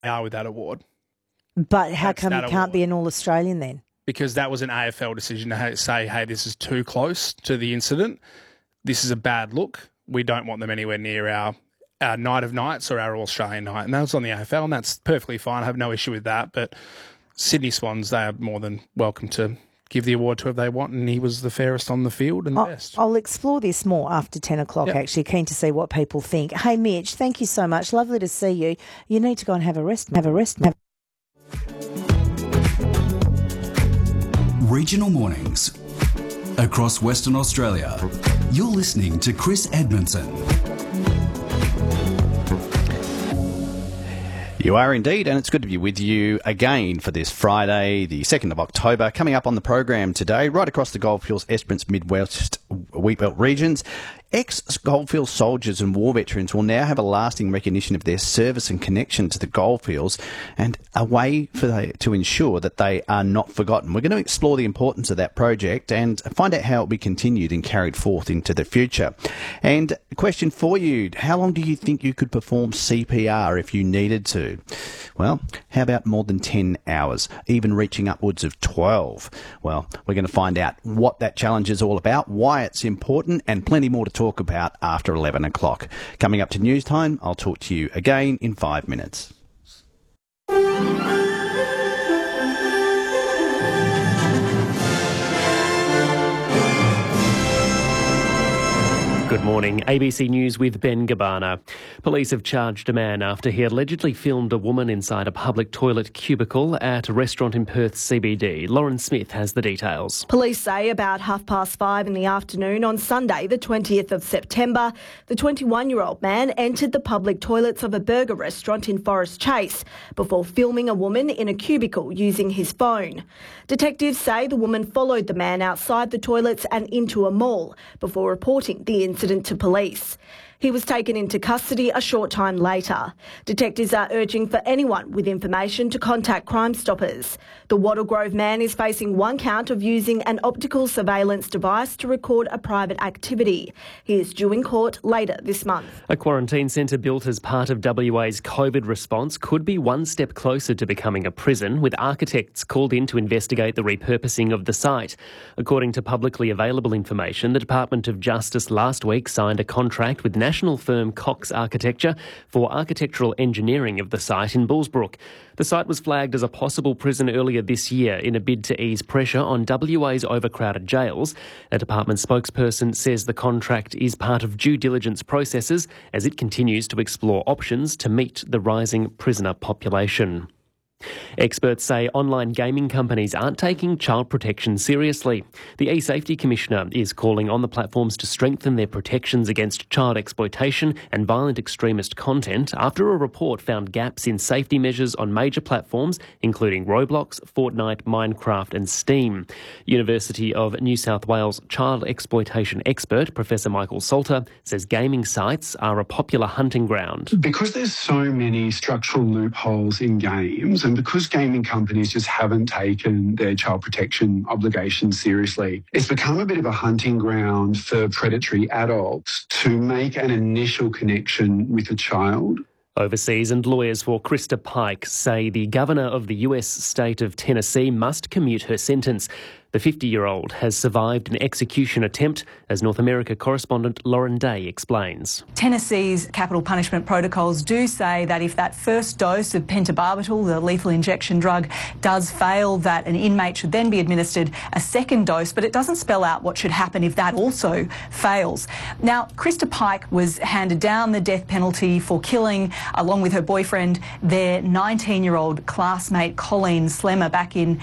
are with that award. But how come you can't be an All-Australian then? Because that was an AFL decision to say, hey, this is too close to the incident. This is a bad look. We don't want them anywhere near our night of nights or our All-Australian night. And that was on the AFL, and that's perfectly fine. I have no issue with that. But Sydney Swans, they are more than welcome to give the award to whoever they want, and he was the fairest on the field and the best. I'll explore this more after 10 o'clock, actually. Keen to see what people think. Hey, Mitch, thank you so much. Lovely to see you. You need to go and have a rest. Regional Mornings across Western Australia. You're listening to Chris Edmondson. You are indeed, and it's good to be with you again for this Friday, the 2nd of October. Coming up on the program today, right across the Goldfields, Esperance, Midwest, Wheatbelt regions, ex-Goldfields soldiers and war veterans will now have a lasting recognition of their service and connection to the Goldfields, and a way to ensure that they are not forgotten. We're going to explore the importance of that project and find out how it will be continued and carried forth into the future. And a question for you, how long do you think you could perform CPR if you needed to? Well, how about more than 10 hours, even reaching upwards of 12? Well, we're going to find out what that challenge is all about, why it's important, and plenty more to talk about after 11 o'clock. Coming up to news time, I'll talk to you again in 5 minutes. Good morning. ABC News with Ben Gabbana. Police have charged a man after he allegedly filmed a woman inside a public toilet cubicle at a restaurant in Perth CBD. Lauren Smith has the details. Police say about 5:30 in the afternoon on Sunday, the 20th of September, the 21-year-old man entered the public toilets of a burger restaurant in Forest Chase before filming a woman in a cubicle using his phone. Detectives say the woman followed the man outside the toilets and into a mall before reporting the incident to police. He was taken into custody a short time later. Detectives are urging for anyone with information to contact Crime Stoppers. The Wattle Grove man is facing one count of using an optical surveillance device to record a private activity. He is due in court later this month. A quarantine centre built as part of WA's COVID response could be one step closer to becoming a prison, with architects called in to investigate the repurposing of the site. According to publicly available information, the Department of Justice last week signed a contract with national firm Cox Architecture for architectural engineering of the site in Bullsbrook. The site was flagged as a possible prison earlier this year in a bid to ease pressure on WA's overcrowded jails. A department spokesperson says the contract is part of due diligence processes as it continues to explore options to meet the rising prisoner population. Experts say online gaming companies aren't taking child protection seriously. The eSafety Commissioner is calling on the platforms to strengthen their protections against child exploitation and violent extremist content after a report found gaps in safety measures on major platforms including Roblox, Fortnite, Minecraft and Steam. University of New South Wales child exploitation expert Professor Michael Salter says gaming sites are a popular hunting ground. Because there's so many structural loopholes in games, and because gaming companies just haven't taken their child protection obligations seriously, it's become a bit of a hunting ground for predatory adults to make an initial connection with a child. Overseas, and lawyers for Krista Pike say the governor of the US state of Tennessee must commute her sentence. The 50-year-old has survived an execution attempt, as North America correspondent Lauren Day explains. Tennessee's capital punishment protocols do say that if that first dose of pentobarbital, the lethal injection drug, does fail, that an inmate should then be administered a second dose, but it doesn't spell out what should happen if that also fails. Now, Krista Pike was handed down the death penalty for killing, along with her boyfriend, their 19-year-old classmate Colleen Slemmer back in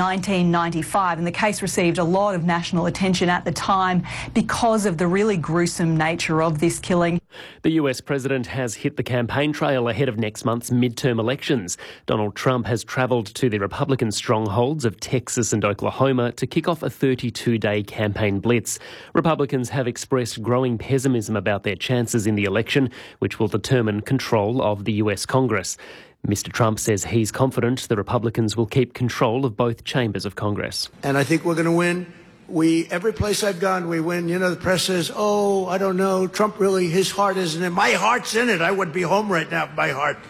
1995, and the case received a lot of national attention at the time because of the really gruesome nature of this killing. The US president has hit the campaign trail ahead of next month's midterm elections. Donald Trump has travelled to the Republican strongholds of Texas and Oklahoma to kick off a 32-day campaign blitz. Republicans have expressed growing pessimism about their chances in the election, which will determine control of the US Congress. Mr. Trump says he's confident the Republicans will keep control of both chambers of Congress. And I think we're going to win. Every place I've gone, we win. You know, the press says, oh, I don't know, Trump really, his heart isn't in it. My heart's in it. I would be home right now if my heart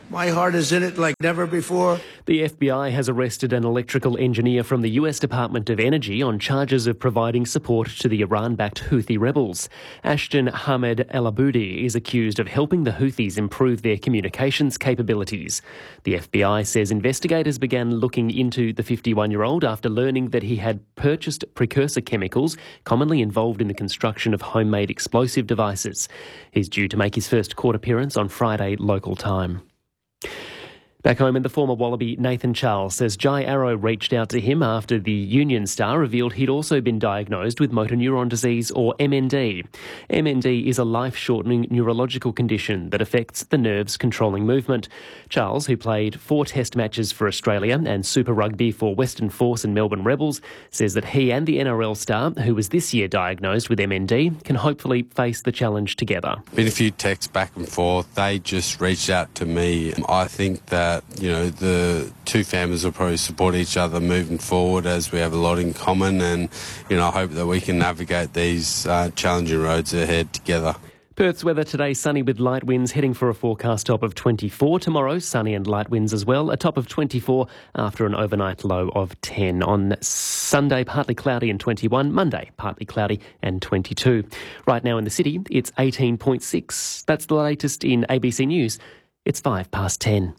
My heart is in it like never before. The FBI has arrested an electrical engineer from the US Department of Energy on charges of providing support to the Iran-backed Houthi rebels. Ashton Hamed El Aboudi is accused of helping the Houthis improve their communications capabilities. The FBI says investigators began looking into the 51-year-old after learning that he had purchased precursor chemicals commonly involved in the construction of homemade explosive devices. He's due to make his first court appearance on Friday local time. Back home, in the former Wallaby, Nathan Charles says Jai Arrow reached out to him after the Union Star revealed he'd also been diagnosed with motor neuron disease, or MND. MND is a life-shortening neurological condition that affects the nerves controlling movement. Charles, who played 4 test matches for Australia and Super Rugby for Western Force and Melbourne Rebels, says that he and the NRL star, who was this year diagnosed with MND, can hopefully face the challenge together. Been a few texts back and forth. They just reached out to me. I think that the two families will probably support each other moving forward, as we have a lot in common, and I hope that we can navigate these challenging roads ahead together. Perth's weather today, sunny with light winds, heading for a forecast top of 24. Tomorrow, sunny and light winds as well, a top of 24 after an overnight low of 10. On Sunday, partly cloudy and 21. Monday, partly cloudy and 22. Right now in the city, it's 18.6. That's the latest in ABC News. It's 10:05.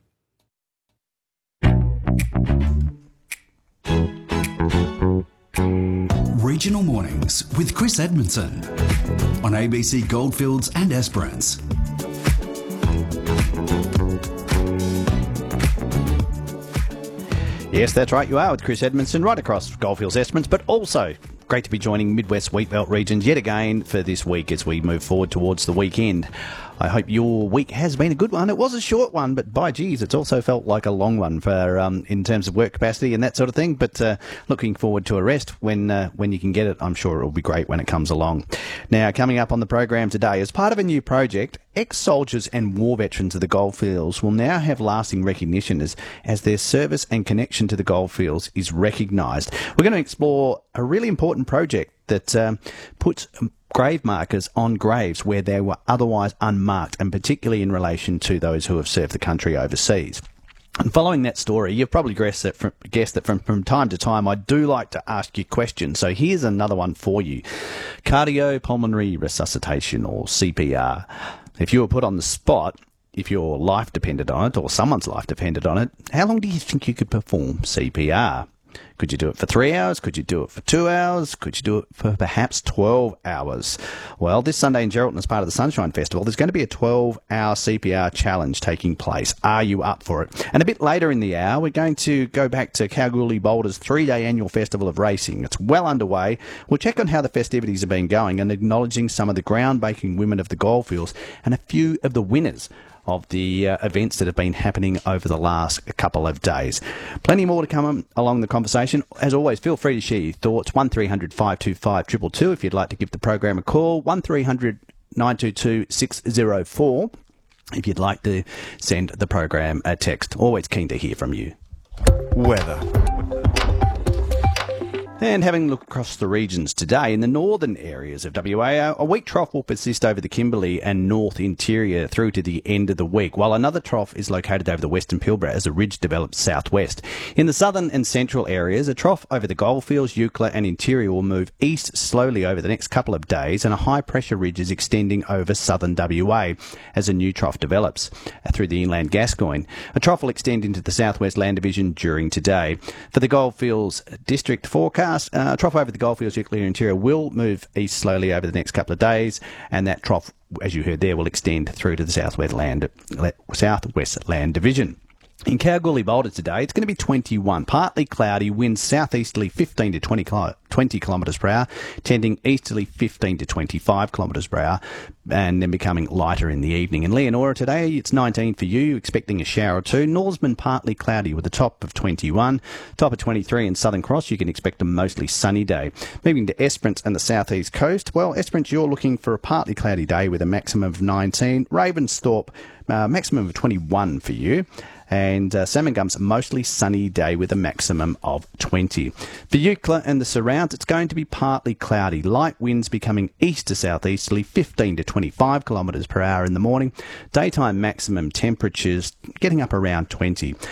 Regional Mornings with Chris Edmondson on ABC Goldfields and Esperance. Yes, that's right, you are with Chris Edmondson right across Goldfields, Esperance, but also great to be joining Midwest Wheatbelt regions yet again for this week as we move forward towards the weekend. I hope your week has been a good one. It was a short one, but by geez, it's also felt like a long one for in terms of work capacity and that sort of thing. But looking forward to a rest when you can get it. I'm sure it will be great when it comes along. Now, coming up on the program today, as part of a new project, ex-soldiers and war veterans of the Goldfields will now have lasting recognition as their service and connection to the Goldfields is recognised. We're going to explore a really important project that puts grave markers on graves where they were otherwise unmarked, and particularly in relation to those who have served the country overseas. And following that story, you've probably guessed that from time to time I do like to ask you questions. So here's another one for you. Cardiopulmonary resuscitation, or CPR. If you were put on the spot, if your life depended on it, or someone's life depended on it, how long do you think you could perform CPR? Could you do it for 3 hours? Could you do it for 2 hours? Could you do it for perhaps 12 hours? Well, this Sunday in Geraldton, as part of the Sunshine Festival, there's going to be a 12-hour CPR challenge taking place. Are you up for it? And a bit later in the hour, we're going to go back to Kalgoorlie Boulder's 3-day annual festival of racing. It's well underway. We'll check on how the festivities have been going and acknowledging some of the groundbreaking women of the Goldfields and a few of the winners of the events that have been happening over the last couple of days. Plenty more to come along the conversation. As always, feel free to share your thoughts. 1300 525 222 if you'd like to give the program a call. 1300 922 604 if you'd like to send the program a text. Always keen to hear from you. Weather. And having a look across the regions today, in the northern areas of WA, a weak trough will persist over the Kimberley and North Interior through to the end of the week, while another trough is located over the Western Pilbara as a ridge develops southwest. In the southern and central areas, a trough over the Goldfields, Eucla and Interior will move east slowly over the next couple of days, and a high-pressure ridge is extending over southern WA as a new trough develops through the inland Gascoyne. A trough will extend into the southwest land division during today. For the Goldfields district forecast, trough over the Goldfields, Eucla and Interior will move east slowly over the next couple of days, and that trough, as you heard there, will extend through to the southwest land division. In Kalgoorlie Boulder today, it's going to be 21, partly cloudy, winds southeasterly 15 to 20 kilometres per hour, tending easterly 15 to 25 kilometres per hour, and then becoming lighter in the evening. In Leonora today, it's 19 for you, expecting a shower or two. Norseman partly cloudy with a top of 21, top of 23 in Southern Cross. You can expect a mostly sunny day. Moving to Esperance and the southeast coast, well, Esperance, you're looking for a partly cloudy day with a maximum of 19. Ravensthorpe, maximum of 21 for you. And Salmon Gum's mostly sunny day with a maximum of 20. For Eucla and the surrounds, it's going to be partly cloudy. Light winds becoming east to southeasterly, 15 to 25 kilometres per hour in the morning. Daytime maximum temperatures getting up around 20.